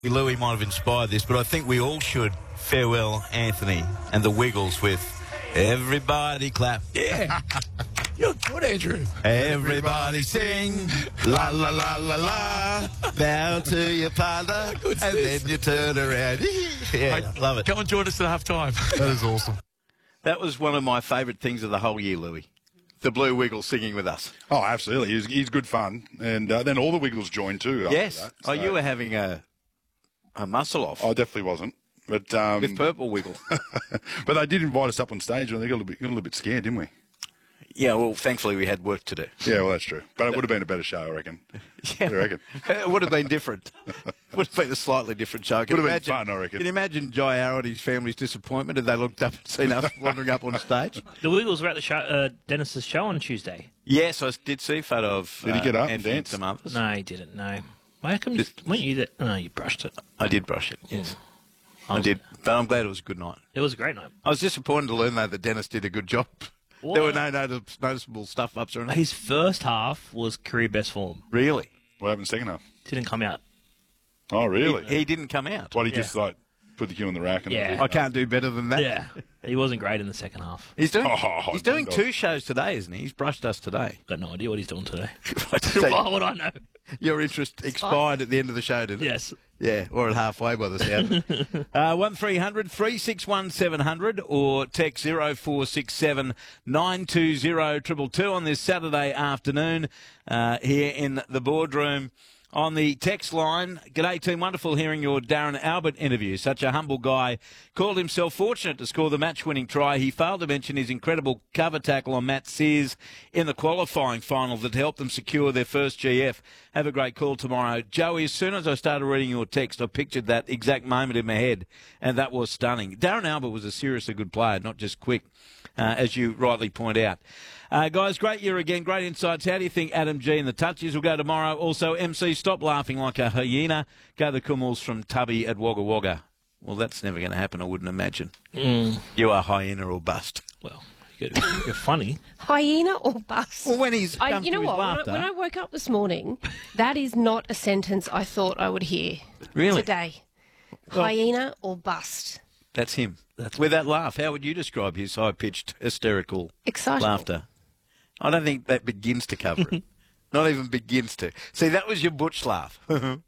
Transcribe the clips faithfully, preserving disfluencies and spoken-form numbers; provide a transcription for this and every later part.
Louis might have inspired this, but I think we all should farewell Anthony and the Wiggles with everybody clap. Yeah. You're good, Andrew. Everybody sing, la la la la la, bow to your father, and then you turn around. Yeah, Hey, love it. Come and join us at half time. That is awesome. That was one of my favourite things of the whole year, Louis. The Blue Wiggles singing with us. Oh, absolutely. He's, he's good fun. And uh, then all the Wiggles joined too. after Yes. that, Oh, so- you were having a a muscle off I definitely wasn't. But um, with Purple Wiggle. but they did invite us up on stage, and they got a little bit, got a little bit scared, didn't we? Yeah, well, thankfully we had work to do. Yeah, well, that's true. But it would have been a better show, I reckon. Yeah. I reckon. It would have been different. Would have been a slightly different show. Can Would have you been imagine- fun, I reckon. Can you imagine Jai Arrow and his family's disappointment if they looked up and seen us wandering up on stage? The Wiggles were at the show, uh, Dennis's show on Tuesday. Yes, I did see a photo of Did he get uh, up and Anthony dance? some others. No, he didn't. No. Why come you, weren't you that? No, you brushed it. I did brush it, yes. I was- did, but I'm glad it was a good night. It was a great night. I was disappointed to learn, though, that Dennis did a good job. What? There were no notice- noticeable stuff-ups or anything. His first half was career best form. Really? What happened second half? Didn't come out. Oh, really? He, he didn't come out. What, he Yeah. just, like, put the cue on the rack? And Yeah. I can't do better than that. Yeah, he wasn't great in the second half. He's doing, Oh, he's doing God. two shows today, isn't he? He's brushed us today. Got no idea what he's doing today. So Why would I know? your interest expired at the end of the show, didn't it? Yes. Yeah, or at halfway by the sound. uh, one three hundred three six one seven hundred or text zero four six seven nine two zero two two two on this Saturday afternoon uh, here in the boardroom. On the text line, g'day team, wonderful hearing your Darren Albert interview. Such a humble guy. Called himself fortunate to score the match-winning try. He failed to mention his incredible cover tackle on Matt Sears in the qualifying final that helped them secure their first G F. Have a great call tomorrow. Joey, as soon as I started reading your text, I pictured that exact moment in my head, and that was stunning. Darren Albert was a seriously good player, not just quick, uh, as you rightly point out. Uh, guys, great year again, great insights. How do you think Adam G and the Touchies will go tomorrow? Also, M C, stop laughing like a hyena. Go the Kummels from Tubby at Wagga Wagga. Well, that's never going to happen, I wouldn't imagine. Mm. You are hyena or bust. Well, you're, you're funny. Hyena or bus? Well, when he's I, come you to know his what? When I, laughter. when I woke up this morning, that is not a sentence I thought I would hear Really? today. Well- Hyena or bust? That's him. That's With that laugh, how would you describe his high-pitched, hysterical Excitable. laughter? I don't think that begins to cover it. Not even begins to. See, that was your butch laugh. When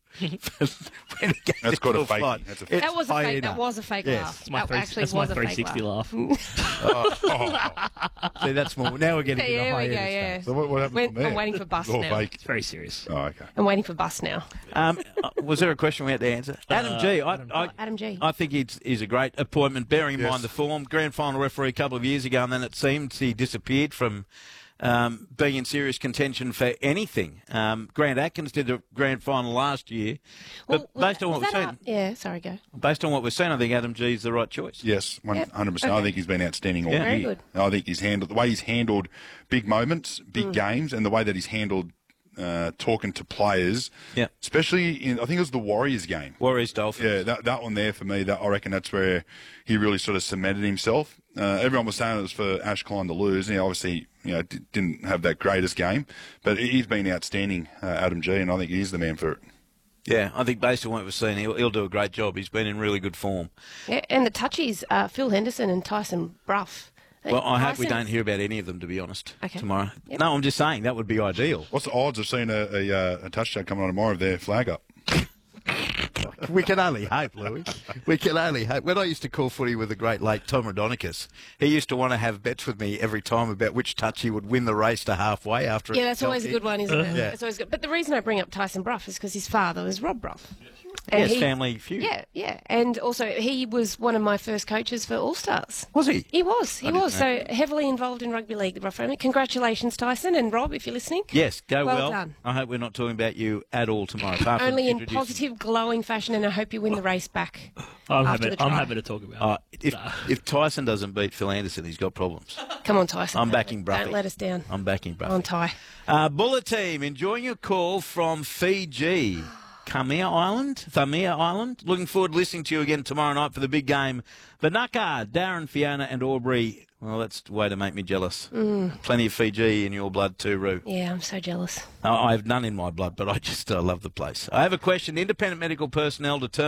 it goes That's called a into fake- flight, that's a- it's That was a fake. hyena. That was a fake Yes. laugh. That's my, that three, actually that's was my a fake three sixty laugh. laugh. See, that's more. Now we're getting Yeah, into here we go. hyena Yeah. stuff. So what, what happened Wait, from there? I'm waiting for bus All now. fake. It's very serious. Oh, okay. I'm waiting for bus now. Um, uh, was there a question we had to answer? Adam G. I, I, Adam G. I think he's, he's a great appointment, bearing in Yes. mind the form. Grand final referee a couple of years ago, and then it seemed he disappeared from um, being in serious contention for anything. Um, Grant Atkins did the grand final last year, but Well, based on what was we've that seen, out- Yeah, sorry, go. based on what we've seen, I think Adam G. is the right choice. Yes, one hundred percent. Okay. I think he's been outstanding all Yeah. Very year. good. I think he's handled the way he's handled big moments, big Mm. games, and the way that he's handled uh, talking to players. Yeah. Especially in, I think it was the Warriors game. Warriors Dolphins. Yeah, that that one there for me. That I reckon that's where he really sort of cemented himself. Uh, everyone was saying it was for Ash Klein to lose. And he obviously, you know, d- didn't have that greatest game, but he's been outstanding, uh, Adam G, and I think he's the man for it. Yeah, I think based on what we've seen, he'll, he'll do a great job. He's been in really good form. Yeah, and the touchies, uh, Phil Henderson and Tyson Brough. Well, I hope we Tyson- don't hear about any of them, to be honest, Okay. tomorrow. Yep. No, I'm just saying that would be ideal. What's the odds of seeing a, a, uh, a touchdown coming on tomorrow of their flag up? We can only hope, Louis. We can only hope. When I used to call footy with the great late Tom Rodonicus, he used to want to have bets with me every time about which touch he would win the race to halfway after. Yeah, that's always a good one, isn't it? Yeah. That's always good. But the reason I bring up Tyson Brough is because his father was Rob Brough. Yes, he- family feud. Yeah, yeah. And also, he was one of my first coaches for All Stars. Was he? He was, he I didn't was. know. So heavily involved in rugby league, the Brough family. Congratulations, Tyson and Rob, if you're listening. Yes, go well. Well done. I hope we're not talking about you at all tomorrow. apart from Only in introducing- positive, glowing fashion, and I hope you win the race back. I'm, After happy, the I'm try. happy to talk about Uh, it. if, if Tyson doesn't beat Phil Anderson, he's got problems. Come on, Tyson. I'm Don't- backing Broughy. Don't let us down. I'm backing On Bruffy. Ty. Uh, Bullet team, enjoying a call from Fiji. Kamea Island, Thamea Island. Looking forward to listening to you again tomorrow night for the big game. Vanaka, Darren, Fiona and Aubrey. Well, that's a way to make me jealous. Mm. Plenty of Fiji in your blood too, Roo. Yeah, I'm so jealous. I I have none in my blood, but I just uh, love the place. I have a question. Independent medical personnel determine